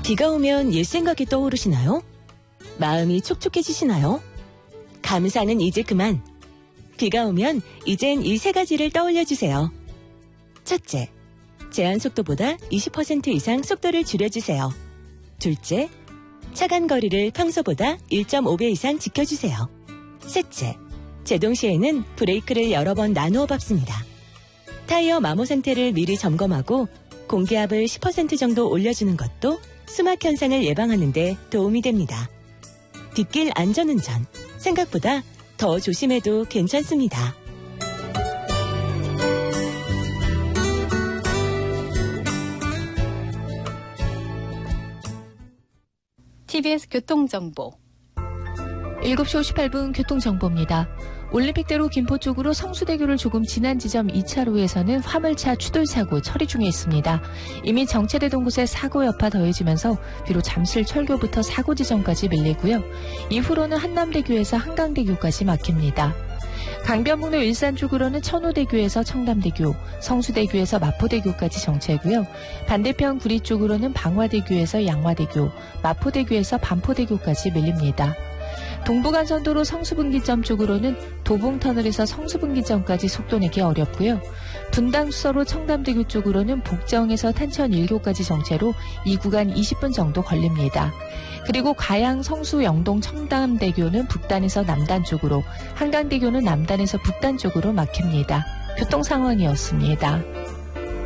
비가 오면 옛 생각이 떠오르시나요? 마음이 촉촉해지시나요? 감사는 이제 그만. 비가 오면 이젠 이 3가지를 떠올려주세요. 첫째, 제한 속도보다 20% 이상 속도를 줄여주세요. 둘째, 차간 거리를 평소보다 1.5배 이상 지켜주세요. 셋째, 제동 시에는 브레이크를 여러 번 나누어 밟습니다. 타이어 마모 상태를 미리 점검하고 공기압을 10% 정도 올려주는 것도 수막 현상을 예방하는 데 도움이 됩니다. 빗길 안전운전, 생각보다 더 조심해도 괜찮습니다. TBS 교통정보 7시 58분 교통정보입니다. 올림픽대로 김포 쪽으로 성수대교를 조금 지난 지점 2차로에서는 화물차 추돌사고 처리 중에 있습니다. 이미 정체되던 곳에 사고 여파 더해지면서 비로 잠실 철교부터 사고 지점까지 밀리고요. 이후로는 한남대교에서 한강대교까지 막힙니다. 강변북로 일산 쪽으로는 천호대교에서 청담대교, 성수대교에서 마포대교까지 정체고요. 반대편 구리 쪽으로는 방화대교에서 양화대교, 마포대교에서 반포대교까지 밀립니다. 동부간선도로 성수분기점 쪽으로는 도봉터널에서 성수분기점까지 속도 내기 어렵고요. 분당수서로 청담대교 쪽으로는 복정에서 탄천 1교까지 정체로 이 구간 20분 정도 걸립니다. 그리고 가양 성수 영동 청담대교는 북단에서 남단 쪽으로, 한강대교는 남단에서 북단 쪽으로 막힙니다. 교통 상황이었습니다.